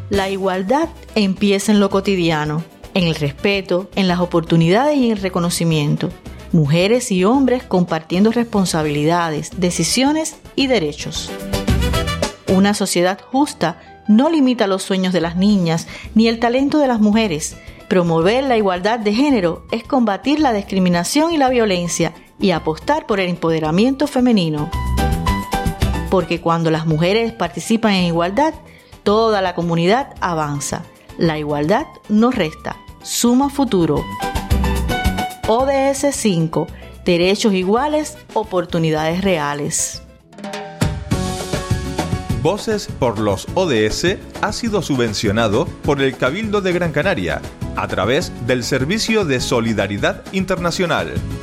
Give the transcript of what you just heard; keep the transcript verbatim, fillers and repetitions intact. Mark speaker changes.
Speaker 1: La igualdad empieza en lo cotidiano, en el respeto, en las oportunidades y en el reconocimiento. Mujeres y hombres compartiendo responsabilidades, decisiones y derechos. Una sociedad justa no limita los sueños de las niñas ni el talento de las mujeres. Promover la igualdad de género es combatir la discriminación y la violencia y apostar por el empoderamiento femenino. Porque cuando las mujeres participan en igualdad, toda la comunidad avanza. La igualdad no resta, suma futuro. O D S cinco. Derechos iguales, oportunidades reales.
Speaker 2: Voces por los O D S ha sido subvencionado por el Cabildo de Gran Canaria a través del Servicio de Solidaridad Internacional.